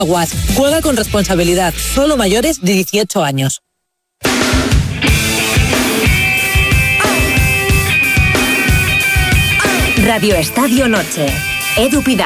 Aguas. Juega con responsabilidad. Solo mayores de 18 años. Radio Estadio Noche. Edu Pidal.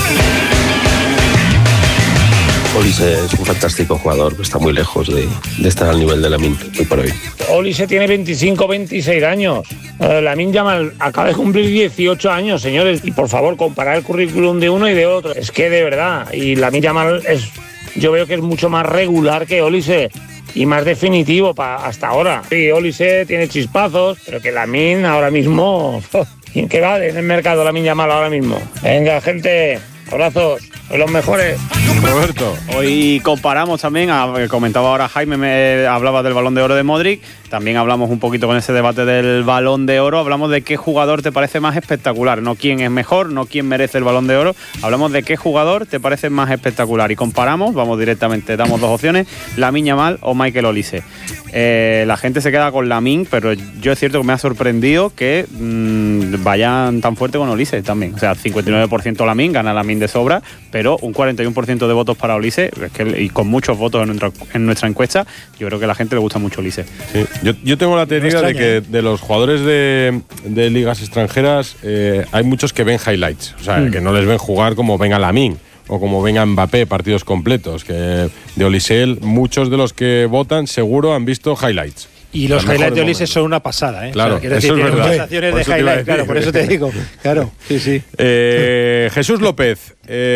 Olise es un fantástico jugador, está muy lejos de estar al nivel de Lamine hoy por hoy. Olise tiene 25, 26 años. Lamine Yamal acaba de cumplir 18 años, señores. Y por favor, comparar el currículum de uno y de otro. Es que de verdad. Y Lamine Yamal yo veo que es mucho más regular que Olise y más definitivo hasta ahora. Sí, Olise tiene chispazos, pero que Lamine ahora mismo... ¿Quién que va en el mercado Lamine Yamal ahora mismo? Venga, gente... Abrazos, sois los mejores. Roberto. Hoy comparamos también, comentaba ahora Jaime, hablaba del Balón de Oro de Modric, también hablamos un poquito con ese debate del Balón de Oro, hablamos de qué jugador te parece más espectacular, no quién es mejor, no quién merece el Balón de Oro, hablamos de qué jugador te parece más espectacular y comparamos, vamos directamente, damos dos opciones, Lamine Yamal o Michael Olise. La gente se queda con Lamine, pero yo es cierto que me ha sorprendido que vayan tan fuerte con Olise también, o sea, 59% Lamine, gana Lamine de sobra, pero un 41% de votos para Olise, y con muchos votos en nuestra encuesta, yo creo que a la gente le gusta mucho Olise. Sí. Yo tengo la teoría de que de los jugadores de ligas extranjeras hay muchos que ven highlights, o sea, que no les ven jugar como ven a Lamine o como ven a Mbappé partidos completos, que de Olise muchos de los que votan seguro han visto highlights. Y los highlights de Olise son una pasada, ¿eh? Claro, o sea, eso decir, es verdad. Sensaciones de highlights, claro, por eso te digo. Claro, sí. Jesús López.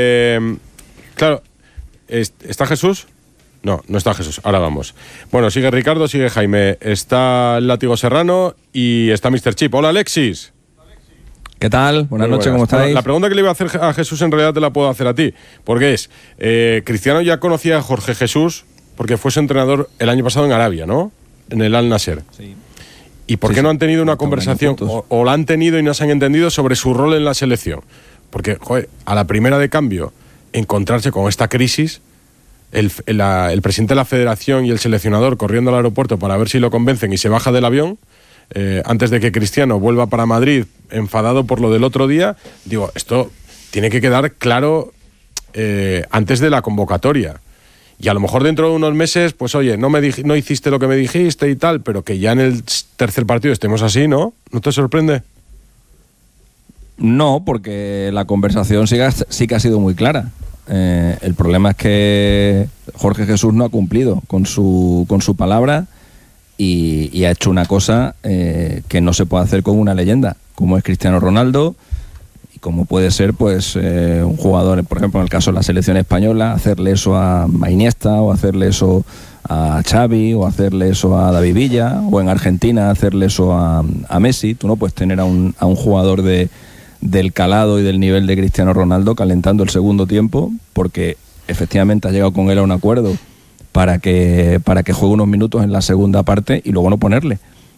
Claro, ¿está Jesús? No está Jesús. Ahora vamos. Bueno, sigue Ricardo, sigue Jaime. Está el Látigo Serrano y está Mr. Chip. Hola, Alexis. ¿Qué tal? Buenas noches, ¿cómo estáis? Bueno, la pregunta que le iba a hacer a Jesús en realidad te la puedo hacer a ti. Porque es, Cristiano ya conocía a Jorge Jesús porque fue su entrenador el año pasado en Arabia, ¿no? En el Al Nasser. Sí. ¿Y por qué no han tenido una conversación o la han tenido y no se han entendido sobre su rol en la selección? Porque, joder, a la primera de cambio, encontrarse con esta crisis, el presidente de la federación y el seleccionador corriendo al aeropuerto para ver si lo convencen y se baja del avión, antes de que Cristiano vuelva para Madrid enfadado por lo del otro día, digo, esto tiene que quedar claro antes de la convocatoria. Y a lo mejor dentro de unos meses, pues oye, no hiciste lo que me dijiste y tal, pero que ya en el tercer partido estemos así, ¿no? ¿No te sorprende? No, porque la conversación sí que ha sido muy clara. El problema es que Jorge Jesús no ha cumplido con su palabra y ha hecho una cosa que no se puede hacer con una leyenda, como es Cristiano Ronaldo, y como puede ser pues un jugador, por ejemplo, en el caso de la selección española, hacerle eso a Iniesta, o hacerle eso a Xavi, o hacerle eso a David Villa, o en Argentina hacerle eso a Messi. Tú no puedes tener a un jugador del calado y del nivel de Cristiano Ronaldo calentando el segundo tiempo, porque efectivamente has llegado con él a un acuerdo para que juegue unos minutos en la segunda parte y luego no ponerle.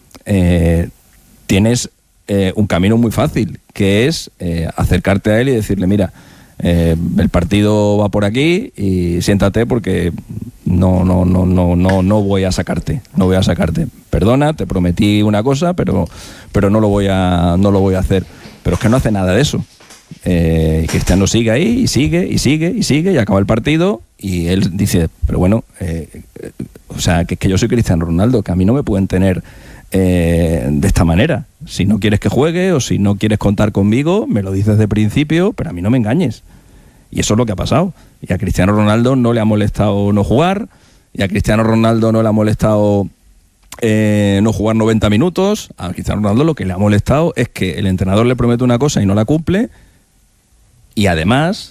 Tienes un camino muy fácil, que es acercarte a él y decirle, mira, el partido va por aquí y siéntate porque no voy a sacarte. Perdona, te prometí una cosa, pero no lo voy a hacer. Pero es que no hace nada de eso. Cristiano sigue ahí y sigue y acaba el partido y él dice, pero bueno, o sea, que yo soy Cristiano Ronaldo, que a mí no me pueden tener de esta manera. Si no quieres que juegue o si no quieres contar conmigo, me lo dices de principio, pero a mí no me engañes. Y eso es lo que ha pasado. Y a Cristiano Ronaldo no le ha molestado no jugar, y a Cristiano Ronaldo no le ha molestado no jugar 90 minutos. A Cristiano Ronaldo lo que le ha molestado es que el entrenador le promete una cosa y no la cumple, y además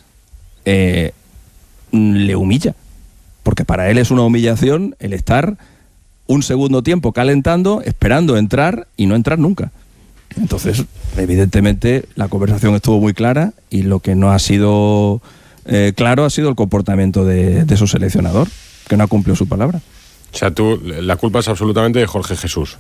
le humilla, porque para él es una humillación el estar un segundo tiempo calentando, esperando entrar y no entrar nunca. Entonces, evidentemente, la conversación estuvo muy clara y lo que no ha sido claro ha sido el comportamiento de su seleccionador, que no ha cumplido su palabra. O sea, la culpa es absolutamente de Jorge Jesús.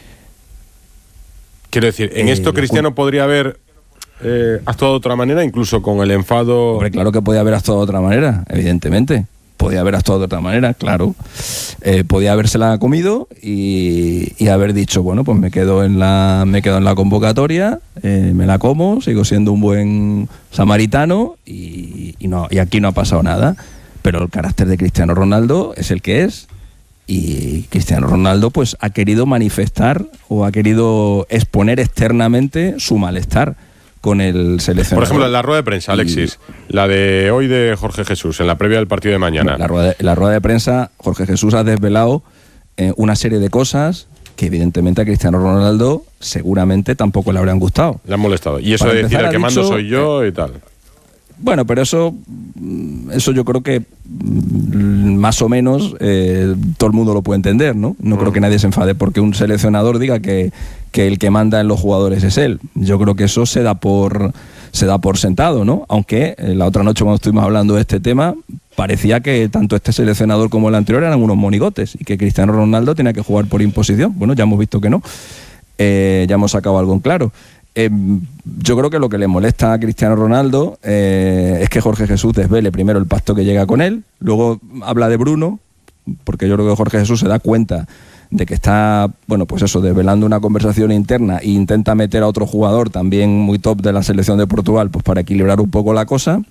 Quiero decir, en esto Cristiano podría haber actuado de otra manera, incluso con el enfado... Hombre, claro que podía haber actuado de otra manera, evidentemente. Podía haber actuado de otra manera, claro. Podía habérsela comido y haber dicho, bueno, pues me quedo en la convocatoria, me la como, sigo siendo un buen samaritano y aquí no ha pasado nada. pero el carácter de Cristiano Ronaldo es el que es. Y Cristiano Ronaldo pues ha querido manifestar o ha querido exponer externamente su malestar con el seleccionador. Por ejemplo, en la rueda de prensa, Alexis, la de hoy de Jorge Jesús, en la previa del partido de mañana. La rueda de prensa, Jorge Jesús ha desvelado una serie de cosas que evidentemente a Cristiano Ronaldo seguramente tampoco le habrían gustado. Le han molestado. Y eso de decir el que mando soy yo y tal. Bueno, pero eso yo creo que más o menos todo el mundo lo puede entender, ¿no? No creo que nadie se enfade porque un seleccionador diga que el que manda en los jugadores es él. Yo creo que eso se da por sentado, ¿no? Aunque la otra noche cuando estuvimos hablando de este tema parecía que tanto este seleccionador como el anterior eran unos monigotes y que Cristiano Ronaldo tenía que jugar por imposición. Bueno, ya hemos visto que no. Ya hemos sacado algo en claro. Yo creo que lo que le molesta a Cristiano Ronaldo es que Jorge Jesús desvele primero el pacto que llega con él, luego habla de Bruno, porque yo creo que Jorge Jesús se da cuenta de que está, bueno, pues eso, desvelando una conversación interna e intenta meter a otro jugador también muy top de la selección de Portugal, pues para equilibrar un poco la cosa.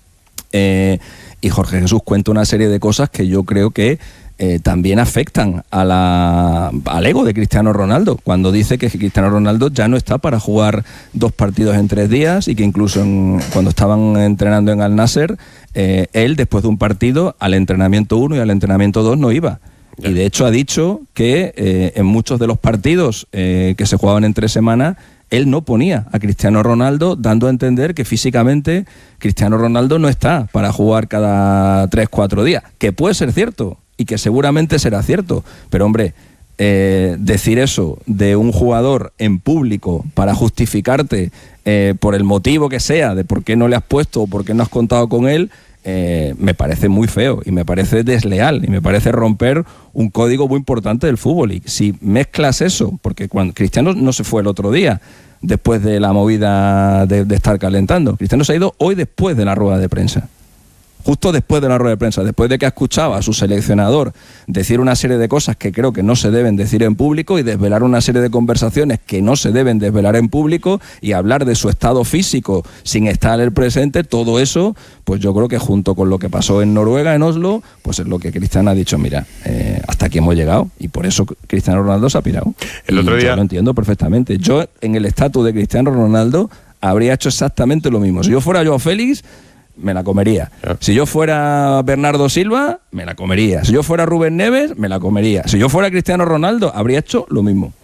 Y Jorge Jesús cuenta una serie de cosas que yo creo que también afectan al ego de Cristiano Ronaldo, cuando dice que Cristiano Ronaldo ya no está para jugar 2 partidos en 3 días y que incluso cuando estaban entrenando en Al Nasser, él después de un partido al entrenamiento 1 y al entrenamiento 2 no iba. Y de hecho ha dicho que en muchos de los partidos que se jugaban en 3 semanas, él no ponía a Cristiano Ronaldo, dando a entender que físicamente Cristiano Ronaldo no está para jugar cada 3-4 días, que puede ser cierto y que seguramente será cierto, pero hombre, decir eso de un jugador en público para justificarte por el motivo que sea de por qué no le has puesto o por qué no has contado con él, me parece muy feo y me parece desleal y me parece romper un código muy importante del fútbol. Y si mezclas eso, porque cuando Cristiano no se fue el otro día después de la movida de estar calentando, Cristiano se ha ido hoy después de la rueda de prensa. Justo después de la rueda de prensa, después de que ha escuchado a su seleccionador decir una serie de cosas que creo que no se deben decir en público y desvelar una serie de conversaciones que no se deben desvelar en público y hablar de su estado físico sin estar en el presente, todo eso, pues yo creo que junto con lo que pasó en Noruega, en Oslo, pues es lo que Cristiano ha dicho, mira, hasta aquí hemos llegado, y por eso Cristiano Ronaldo se ha pirado. El otro día... Yo lo entiendo perfectamente. Yo, en el estatus de Cristiano Ronaldo, habría hecho exactamente lo mismo. Si yo fuera Joao Félix, me la comería. Si yo fuera Bernardo Silva, me la comería. Si yo fuera Rubén Neves, me la comería. Si yo fuera Cristiano Ronaldo, habría hecho lo mismo.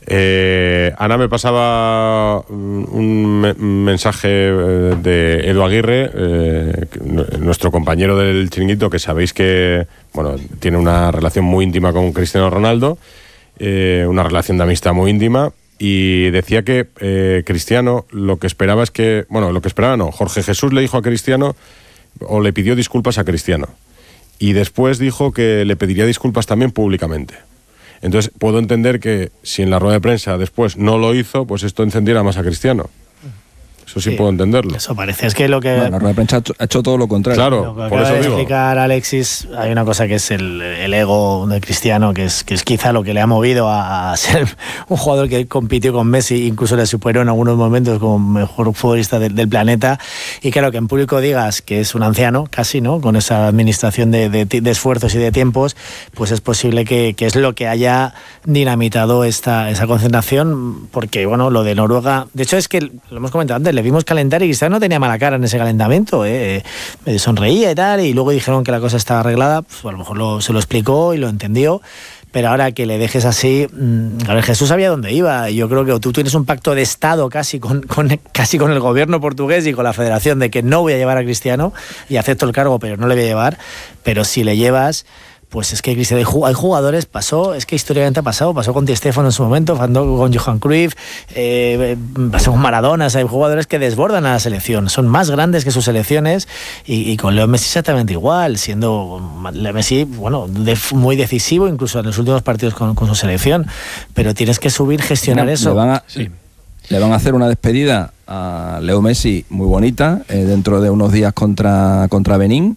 Ana me pasaba un mensaje de Edu Aguirre, nuestro compañero del Chiringuito, que sabéis que bueno, tiene una relación muy íntima con Cristiano Ronaldo, una relación de amistad muy íntima. Y decía que Cristiano lo que esperaba es que... Bueno, lo que esperaba no. Jorge Jesús le dijo a Cristiano, o le pidió disculpas a Cristiano. Y después dijo que le pediría disculpas también públicamente. Entonces, puedo entender que si en la rueda de prensa después no lo hizo, pues esto encendiera más a Cristiano. Eso sí puedo entenderlo. Eso parece. Es que lo que... Bueno, la rueda de prensa ha hecho todo lo contrario. Claro, lo que por acaba eso de digo. explicar Alexis, hay una cosa que es el ego de Cristiano, que es quizá lo que le ha movido a ser un jugador que compitió con Messi, incluso le superó en algunos momentos como mejor futbolista del planeta. Y claro, que en público digas que es un anciano, casi, ¿no? Con esa administración de esfuerzos y de tiempos, pues es posible que es lo que haya dinamitado esa concentración, porque, bueno, lo de Noruega... De hecho, es que, lo hemos comentado antes, le vimos calentar y Cristiano no tenía mala cara en ese calentamiento, sonreía y tal, y luego dijeron que la cosa estaba arreglada, pues a lo mejor se lo explicó y lo entendió, pero ahora que le dejes así, a ver, Jesús sabía dónde iba. Yo creo que tú tienes un pacto de Estado casi con el gobierno portugués y con la federación de que no voy a llevar a Cristiano y acepto el cargo, pero no le voy a llevar, pero si le llevas... Pues es que Cristiano, hay jugadores, es que históricamente ha pasado, pasó con Di Stéfano en su momento, con Johan Cruyff, pasó con Maradona, hay jugadores que desbordan a la selección, son más grandes que sus selecciones, y con Leo Messi exactamente igual, siendo Leo Messi, bueno, muy decisivo incluso en los últimos partidos con su selección, pero tienes que gestionar eso. Le van a hacer una despedida a Leo Messi muy bonita, dentro de unos días contra Benín,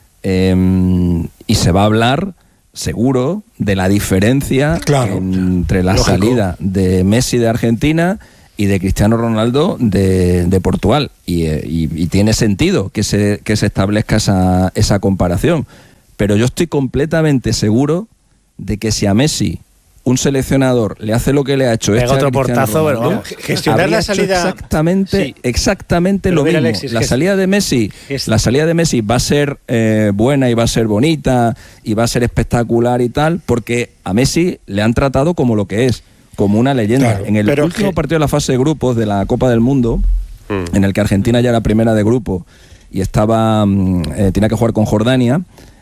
y se va a hablar seguro de la diferencia entre la salida de Messi de Argentina y de Cristiano Ronaldo de Portugal. Y tiene sentido que se establezca esa comparación. Pero yo estoy completamente seguro de que si a Messi un seleccionador le hace lo que le ha hecho otro portazo, Ronaldo, gestionar la salida exactamente lo mismo. Alexis, la salida de Messi va a ser buena y va a ser bonita y va a ser espectacular y tal, porque a Messi le han tratado como lo que es, como una leyenda. Claro, en el último partido de la fase de grupos de la Copa del Mundo, en el que Argentina ya era primera de grupo y tenía que jugar con Jordania,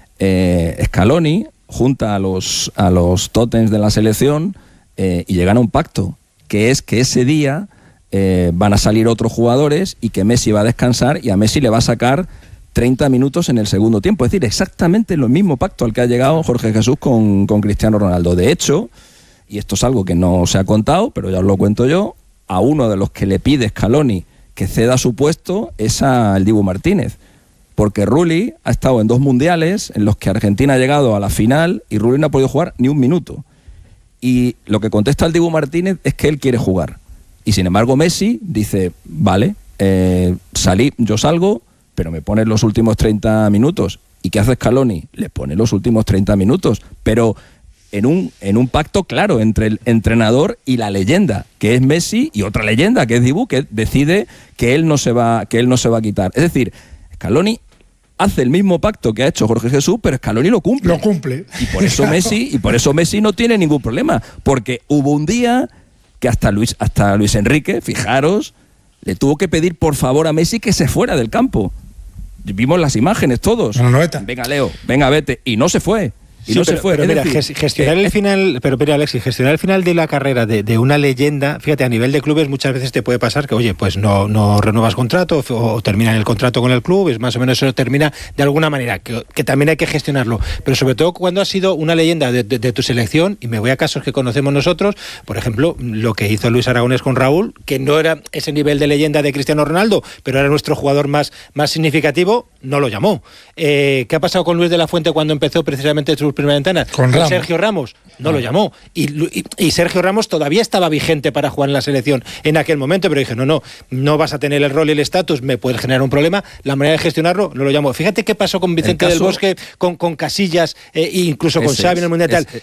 Scaloni junta a los tótems de la selección y llegan a un pacto, que es que ese día van a salir otros jugadores y que Messi va a descansar y a Messi le va a sacar 30 minutos en el segundo tiempo. Es decir, exactamente lo mismo pacto al que ha llegado Jorge Jesús con Cristiano Ronaldo. De hecho, y esto es algo que no se ha contado, pero ya os lo cuento yo, a uno de los que le pide Scaloni que ceda su puesto es al Dibu Martínez. Porque Rulli ha estado en 2 mundiales en los que Argentina ha llegado a la final y Rulli no ha podido jugar ni un minuto. Y lo que contesta el Dibu Martínez es que él quiere jugar. Y sin embargo Messi dice, vale, yo salgo, pero me pones los últimos 30 minutos. ¿Y qué hace Scaloni? Le pone los últimos 30 minutos. Pero en un pacto claro entre el entrenador y la leyenda, que es Messi, y otra leyenda, que es Dibu, que decide que él no se va a quitar. Es decir, Scaloni hace el mismo pacto que ha hecho Jorge Jesús, pero Scaloni lo cumple. Lo cumple. Y por eso Messi no tiene ningún problema, porque hubo un día que hasta Luis Enrique, fijaros, le tuvo que pedir por favor a Messi que se fuera del campo. Vimos las imágenes todos. Venga, Leo, venga, vete. Y no se fue. Y no se fue. Pero mira, gestionar el final, Alexis, gestionar el final de la carrera de una leyenda, fíjate, a nivel de clubes muchas veces te puede pasar que, oye, pues no renuevas contrato o terminan el contrato con el club, es más o menos eso termina de alguna manera, que también hay que gestionarlo. Pero sobre todo cuando has sido una leyenda de tu selección, y me voy a casos que conocemos nosotros, por ejemplo, lo que hizo Luis Aragonés con Raúl, que no era ese nivel de leyenda de Cristiano Ronaldo, pero era nuestro jugador más significativo, no lo llamó. ¿Qué ha pasado con Luis de la Fuente cuando empezó precisamente sus primeras ventanas? Con Sergio Ramos no lo llamó y Sergio Ramos todavía estaba vigente para jugar en la selección en aquel momento, pero dije, no vas a tener el rol y el estatus, me puedes generar un problema, la manera de gestionarlo no lo llamó. Fíjate qué pasó con Vicente del Bosque, con Casillas e incluso con Xavi en el Mundial tal.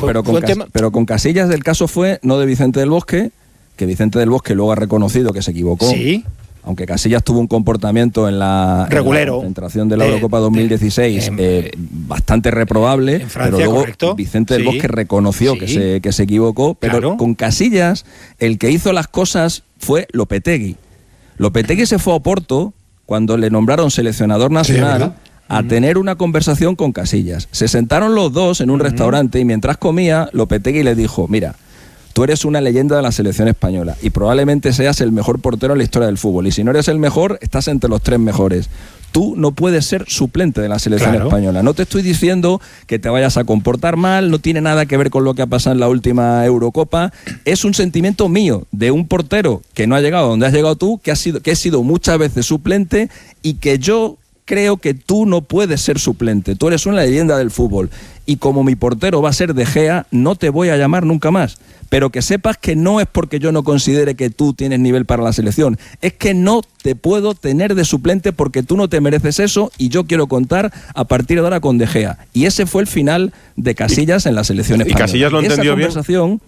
Pero con Casillas el caso fue no de Vicente del Bosque, que Vicente del Bosque luego ha reconocido que se equivocó. Sí. Aunque Casillas tuvo un comportamiento en la concentración de la Eurocopa 2016 bastante reprobable, en Francia, pero luego correcto. Vicente del Bosque reconoció que se equivocó, pero con Casillas el que hizo las cosas fue Lopetegui. Lopetegui se fue a Oporto cuando le nombraron seleccionador nacional a tener una conversación con Casillas. Se sentaron los dos en un restaurante y mientras comía, Lopetegui le dijo, mira, tú eres una leyenda de la selección española y probablemente seas el mejor portero en la historia del fútbol. Y si no eres el mejor, estás entre los 3 mejores. Tú no puedes ser suplente de la selección española. No te estoy diciendo que te vayas a comportar mal, no tiene nada que ver con lo que ha pasado en la última Eurocopa. Es un sentimiento mío, de un portero que no ha llegado donde has llegado tú, que he sido muchas veces suplente y que yo creo que tú no puedes ser suplente. Tú eres una leyenda del fútbol. Y como mi portero va a ser De Gea, no te voy a llamar nunca más. Pero que sepas que no es porque yo no considere que tú tienes nivel para la selección. Es que no te puedo tener de suplente porque tú no te mereces eso y yo quiero contar a partir de ahora con De Gea. Y ese fue el final de Casillas en la selección española. ¿Y Casillas lo entendió bien?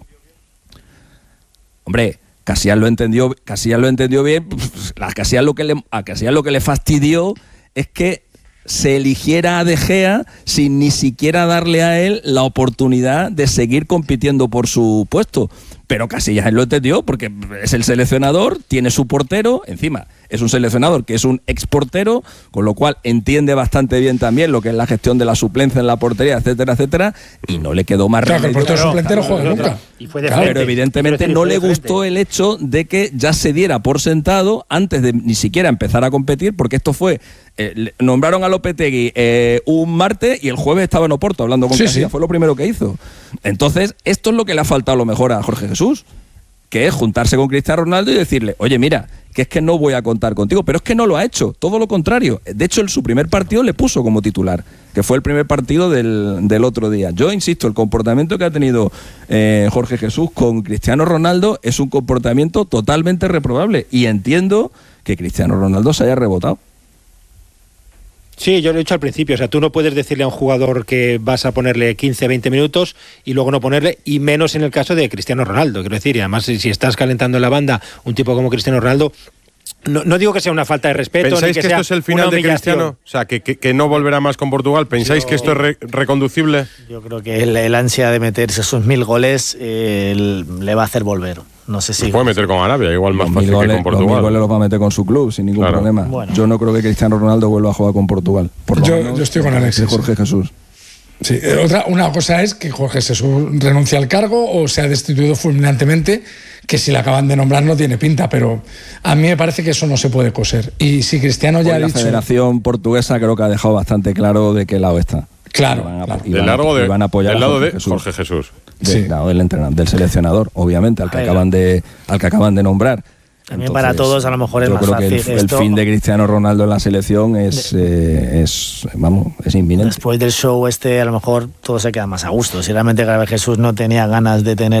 Hombre, Casillas lo entendió bien. A Casillas lo que le fastidió es que se eligiera a De Gea sin ni siquiera darle a él la oportunidad de seguir compitiendo por su puesto. Pero Casillas él lo entendió porque es el seleccionador, tiene su portero, encima es un seleccionador que es un exportero, con lo cual entiende bastante bien también lo que es la gestión de la suplencia en la portería, etcétera, etcétera, y no le quedó más remedio. Claro, que el portero suplente no juega nunca. Pero evidentemente no le gustó el hecho de que ya se diera por sentado antes de ni siquiera empezar a competir, porque esto fue, nombraron a Lopetegui un martes y el jueves estaba en Oporto hablando con Casillas, fue lo primero que hizo. Entonces, esto es lo que le ha faltado a lo mejor a Jorge Jesús. que es juntarse con Cristiano Ronaldo y decirle, oye, mira, que es que no voy a contar contigo, pero es que no lo ha hecho, todo lo contrario. De hecho, en su primer partido le puso como titular, que fue el primer partido del otro día. Yo insisto, el comportamiento que ha tenido Jorge Jesús con Cristiano Ronaldo es un comportamiento totalmente reprobable, y entiendo que Cristiano Ronaldo se haya rebotado. Sí, yo lo he dicho al principio, o sea, tú no puedes decirle a un jugador que vas a ponerle 15, 20 minutos y luego no ponerle, y menos en el caso de Cristiano Ronaldo, quiero decir, y además si estás calentando en la banda un tipo como Cristiano Ronaldo, no digo que sea una falta de respeto. ¿Pensáis ni que esto es el final de Cristiano? O sea, que no volverá más con Portugal. ¿Pensáis que esto es reconducible? Yo creo que el ansia de meterse esos 1000 goles le va a hacer volver. No sé si... Se puede meter con Arabia, igual más fácil que con Portugal. Los 1000 goles los va a meter con su club sin ningún problema. Bueno. Yo no creo que Cristiano Ronaldo vuelva a jugar con Portugal. Yo estoy con Alexis. Jorge Jesús. Sí, una cosa es que Jorge Jesús renuncia al cargo o sea destituido fulminantemente, que si le acaban de nombrar no tiene pinta, pero a mí me parece que eso no se puede coser. Y si Cristiano ya ha dicho... La Federación Portuguesa creo que ha dejado bastante claro de qué lado está. Claro. Del lado de Jorge Jesús. Del lado del entrenador, del seleccionador, obviamente, al que acaban de nombrar. También para todos a lo mejor es más fácil. Yo creo que el fin de Cristiano Ronaldo en la selección es inminente. Después del show a lo mejor todo se queda más a gusto. Si realmente Jesús no tenía ganas de tener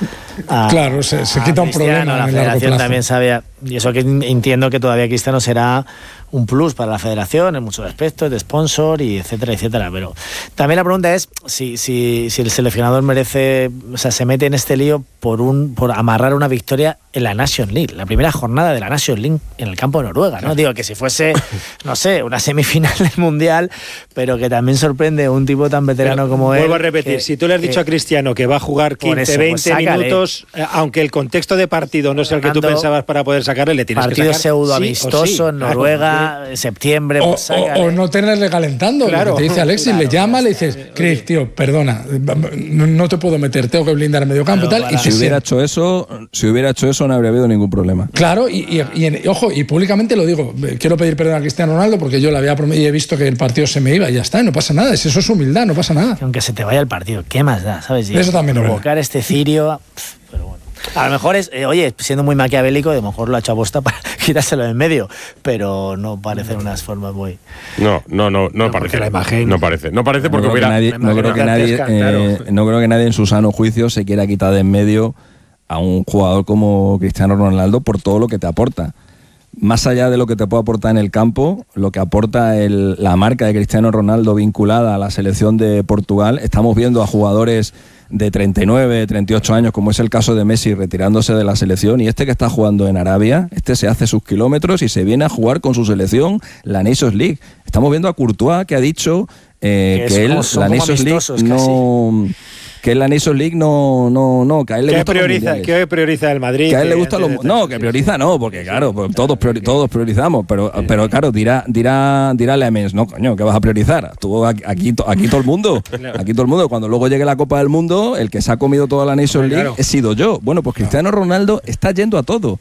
claro, se quita un problema. La Federación también sabía, y eso que entiendo que todavía Cristiano será un plus para la Federación en muchos aspectos, de sponsor y etcétera, etcétera. Pero también la pregunta es si el seleccionador merece, o sea, se mete en este lío por amarrar una victoria en la Nations League, la primera jornada de la Nations League en el campo de Noruega, ¿no? Digo que si fuese, no sé, una semifinal del Mundial, pero que también sorprende un tipo tan veterano como él. Vuelvo a repetir, si tú le has dicho a Cristiano que va a jugar 15, 20 minutos, aunque el contexto de partido no sea el que tú pensabas para poder sacarle, le tienes que sacar. Partido pseudo amistoso en Noruega, septiembre. O no tenerle calentando. Claro. Te dice Alexis, le llama, le dices, Chris, tío, perdona, no te puedo meter, tengo que blindar el medio campo y tal. Y si hubiera hecho eso no habría habido ningún problema. Claro, ojo, y públicamente lo digo, quiero pedir perdón a Cristiano Ronaldo porque yo le había prometido y he visto que el partido se me iba y ya está, y no pasa nada, eso es humildad, no pasa nada. Aunque se te vaya el partido, ¿qué más da? ¿Sabes? Eso también lo provocar este cirio, pero bueno. A lo mejor siendo muy maquiavélico, a lo mejor lo ha hecho a posta para quitárselo de en medio, pero no parecen unas formas muy... No parece. La imagen... No parece porque no creo que nadie en su sano juicio se quiera quitar de en medio a un jugador como Cristiano Ronaldo por todo lo que te aporta. Más allá de lo que te puede aportar en el campo, lo que aporta la marca de Cristiano Ronaldo vinculada a la selección de Portugal, estamos viendo a jugadores de 39, 38 años, como es el caso de Messi, retirándose de la selección, y que está jugando en Arabia, se hace sus kilómetros y se viene a jugar con su selección la Nations League. Estamos viendo a Courtois, que ha dicho que la Nations League no... Que en la Nations League que a él le gusta ¿Qué prioriza el Madrid? Que a él le gusta que prioriza porque claro, pues todos priorizamos, pero claro, dirá Lemens, no coño, ¿qué vas a priorizar? Tú aquí todo el mundo, aquí todo el mundo, cuando luego llegue la Copa del Mundo, el que se ha comido toda la Nations League he sido yo. Bueno, pues Cristiano Ronaldo está yendo a todo,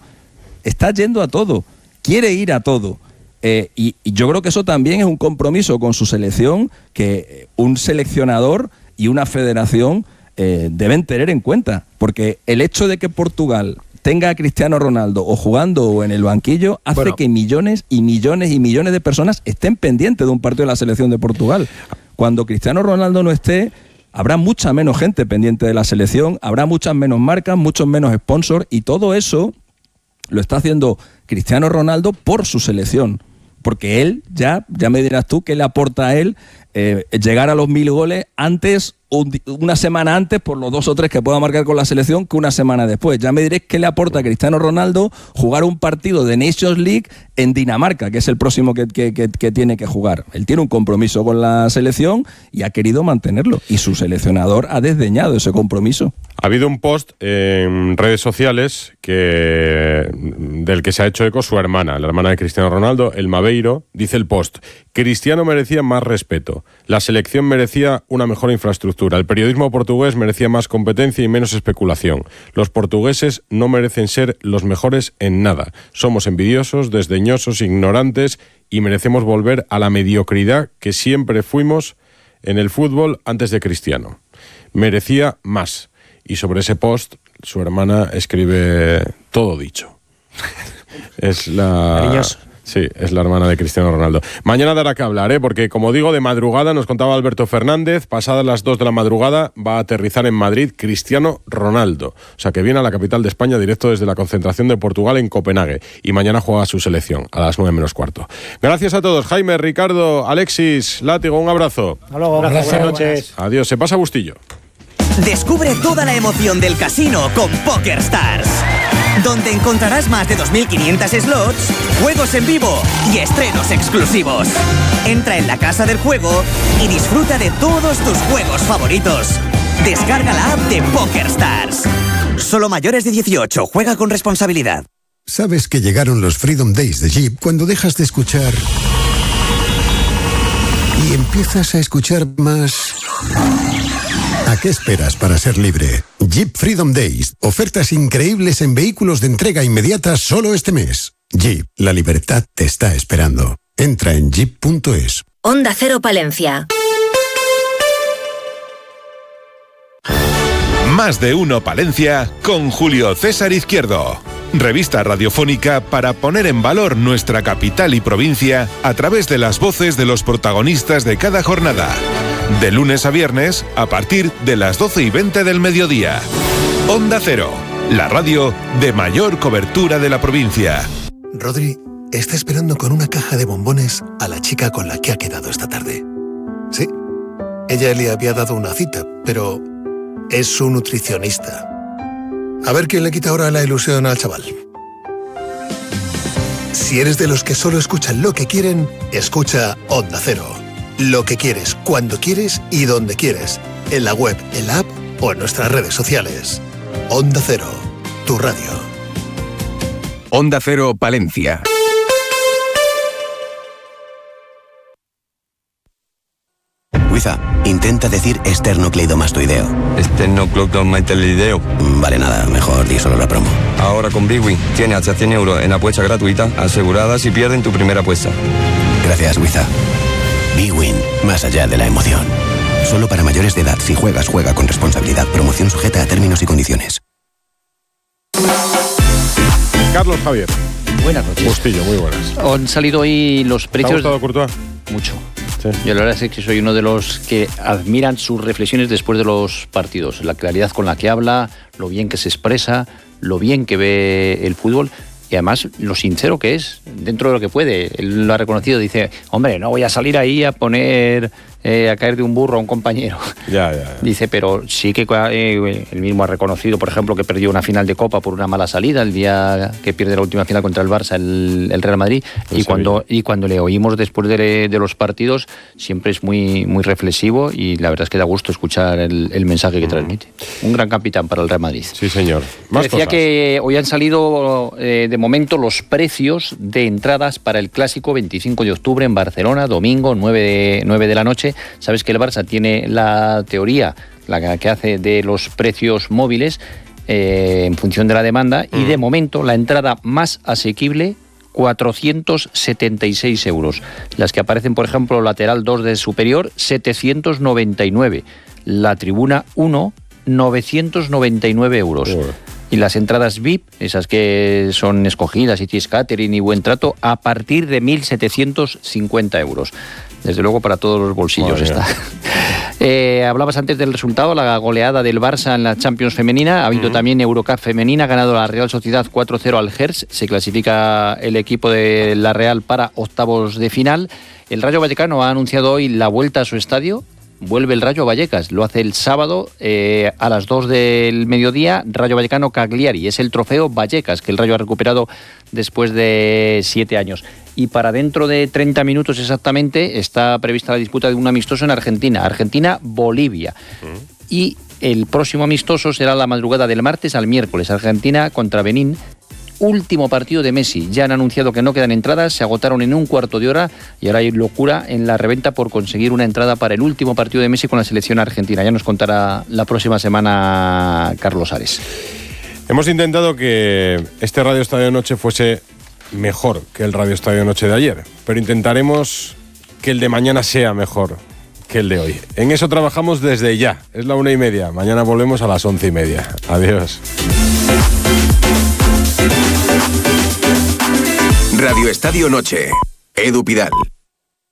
quiere ir a todo. Y yo creo que eso también es un compromiso con su selección que un seleccionador y una federación deben tener en cuenta, porque el hecho de que Portugal tenga a Cristiano Ronaldo o jugando o en el banquillo hace que millones y millones y millones de personas estén pendientes de un partido de la selección de Portugal. Cuando Cristiano Ronaldo no esté, habrá mucha menos gente pendiente de la selección, habrá muchas menos marcas, muchos menos sponsors, y todo eso lo está haciendo Cristiano Ronaldo por su selección. Porque él, ya me dirás tú, ¿qué le aporta a él llegar a los 1000 goles antes, una semana antes, por los 2 o 3 que pueda marcar con la selección, que una semana después? Ya me diréis qué le aporta a Cristiano Ronaldo jugar un partido de Nations League en Dinamarca, que es el próximo que tiene que jugar. Él tiene un compromiso con la selección y ha querido mantenerlo, y su seleccionador ha desdeñado ese compromiso. Ha habido un post en redes sociales del que se ha hecho eco su hermana, la hermana de Cristiano Ronaldo, El Maveiro. Dice el post: Cristiano merecía más respeto, la selección merecía una mejor infraestructura, el periodismo portugués merecía más competencia y menos especulación. Los portugueses no merecen ser los mejores en nada. Somos envidiosos, desdeñosos, ignorantes y merecemos volver a la mediocridad que siempre fuimos en el fútbol antes de Cristiano. Merecía más. Y sobre ese post, su hermana escribe todo dicho. Es la... Cariñoso. Sí, es la hermana de Cristiano Ronaldo. Mañana dará que hablar, porque como digo, de madrugada, nos contaba Alberto Fernández, pasadas las 2 de la madrugada va a aterrizar en Madrid Cristiano Ronaldo. O sea, que viene a la capital de España directo desde la concentración de Portugal en Copenhague. Y mañana juega su selección a las 9 menos cuarto. Gracias a todos. Jaime, Ricardo, Alexis, Látigo, un abrazo. Hasta luego. Buenas noches. Adiós. Se pasa Bustillo. Descubre toda la emoción del casino con PokerStars, donde encontrarás más de 2.500 slots, juegos en vivo y estrenos exclusivos. Entra en la casa del juego y disfruta de todos tus juegos favoritos. Descarga la app de PokerStars. Solo mayores de 18. Juega con responsabilidad. Sabes que llegaron los Freedom Days de Jeep cuando dejas de escuchar y empiezas a escuchar más. ¿A qué esperas para ser libre? Jeep Freedom Days. Ofertas increíbles en vehículos de entrega inmediata solo este mes. Jeep, la libertad te está esperando. Entra en jeep.es. Onda Cero Palencia. Más de uno Palencia con Julio César Izquierdo. Revista radiofónica para poner en valor nuestra capital y provincia a través de las voces de los protagonistas de cada jornada. De lunes a viernes, a partir de las 12:20 del mediodía. Onda Cero, la radio de mayor cobertura de la provincia. Rodri está esperando con una caja de bombones a la chica con la que ha quedado esta tarde. Sí, ella le había dado una cita, pero es su nutricionista. A ver quién le quita ahora la ilusión al chaval. Si eres de los que solo escuchan lo que quieren, escucha Onda Cero. Lo que quieres, cuando quieres y donde quieres. En la web, en la app o en nuestras redes sociales. Onda Cero, tu radio. Onda Cero Palencia. Wiza, intenta decir esternocleidomastoideo. Esternocleidomastoideo. Vale, nada, mejor di solo la promo. Ahora con Big Win tienes hasta 100 euros en apuesta gratuita asegurada si pierden tu primera apuesta. Gracias, Wiza. Big Win, más allá de la emoción. Solo para mayores de edad. Si juegas, juega con responsabilidad. Promoción sujeta a términos y condiciones. Carlos Javier. Buenas noches. Bustillo, muy buenas. Han salido hoy los precios... ¿Te ha gustado Courtois? Mucho. Sí. Yo la verdad es que soy uno de los que admiran sus reflexiones después de los partidos. La claridad con la que habla, lo bien que se expresa, lo bien que ve el fútbol. Y además, lo sincero que es, dentro de lo que puede. Él lo ha reconocido, dice, hombre, no voy a salir ahí a poner, a caer de un burro a un compañero. Ya. Dice, pero sí que él mismo ha reconocido, por ejemplo, que perdió una final de Copa por una mala salida, el día que pierde la última final contra el Barça, el Real Madrid. Y cuando le oímos después de los partidos, siempre es muy, muy reflexivo y la verdad es que da gusto escuchar el mensaje que transmite. Un gran capitán para el Real Madrid. Sí, señor. Más Decía cosas. que hoy han salido de momento los precios de entradas para el clásico 25 de octubre en Barcelona, domingo 9 de la noche. Sabes que el Barça tiene la teoría, la que hace de los precios móviles en función de la demanda y de momento la entrada más asequible 476 euros. Las que aparecen, por ejemplo, lateral 2 de superior, 799. La tribuna 1, 999 euros. Y las entradas VIP, esas que son escogidas, City Catering y Buen Trato, a partir de 1.750 euros. Desde luego para todos los bolsillos está. Hablabas antes del resultado, la goleada del Barça en la Champions femenina. Ha habido también Eurocup femenina, ha ganado la Real Sociedad 4-0 al Gers. Se clasifica el equipo de la Real para octavos de final. El Rayo Vallecano ha anunciado hoy la vuelta a su estadio. Vuelve el Rayo Vallecas, lo hace el sábado a las 2 del mediodía, Rayo Vallecano Cagliari. Es el trofeo Vallecas que el Rayo ha recuperado después de 7 años. Y para dentro de 30 minutos exactamente está prevista la disputa de un amistoso en Argentina, Argentina-Bolivia. Y el próximo amistoso será la madrugada del martes al miércoles, Argentina contra Benín. Último partido de Messi. Ya han anunciado que no quedan entradas, se agotaron en un cuarto de hora y ahora hay locura en la reventa por conseguir una entrada para el último partido de Messi con la selección argentina. Ya nos contará la próxima semana Carlos Ares. Hemos intentado que este Radio Estadio Noche fuese mejor que el Radio Estadio Noche de ayer, pero intentaremos que el de mañana sea mejor que el de hoy. En eso trabajamos desde ya. Es la 1:30. Mañana volvemos a las 11:30. Adiós. Radio Estadio Noche. Edu Pidal.